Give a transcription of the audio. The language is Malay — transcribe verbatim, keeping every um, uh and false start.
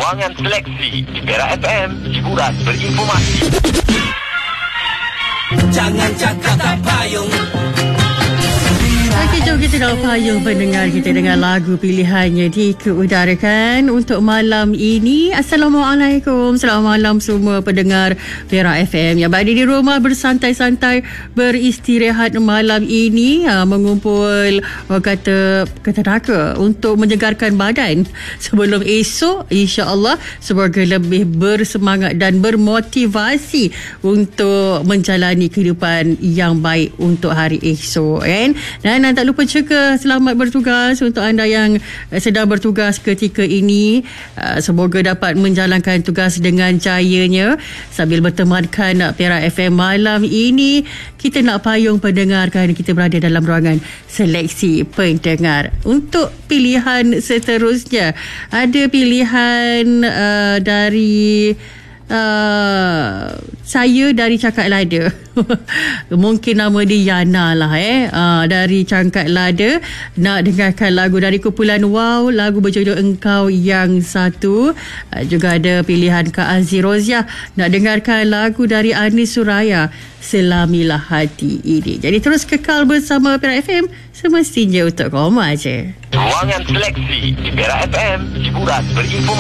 Ruangan Seleksi di Perak F M, hiburan berinformasi. Jangan cakap tak payung. Okey, jom kita nak payung pendengar kita dengan lagu pilihannya dikeudarakan untuk malam ini. Assalamualaikum. Selamat malam semua pendengar Perak F M yang berada di rumah bersantai-santai beristirahat malam ini, ha, mengumpul orang kata ketenaga untuk menyegarkan badan sebelum esok insya-Allah semoga lebih bersemangat dan bermotivasi untuk menjalani kehidupan yang baik untuk hari esok, kan? Dan Dan tak lupa juga selamat bertugas untuk anda yang sedang bertugas ketika ini. Semoga dapat menjalankan tugas dengan jayanya. Sambil bertemankan Perak F M malam ini, kita nak payung pendengar kerana kita berada dalam ruangan seleksi pendengar. Untuk pilihan seterusnya, ada pilihan uh, dari Uh, saya dari Cangkat Lada. Mungkin nama dia Yana lah eh uh, dari Cangkat Lada. Nak dengarkan lagu dari kumpulan Wow, lagu berjudul Engkau Yang Satu. uh, Juga ada pilihan Kak Azirozia. Nak dengarkan lagu dari Anis Suraya, Selamilah Hati Ini. Jadi terus kekal bersama Perak F M, semestinya untuk koma je. Ruangan Seleksi di Perak F M, hiburan berinformasi.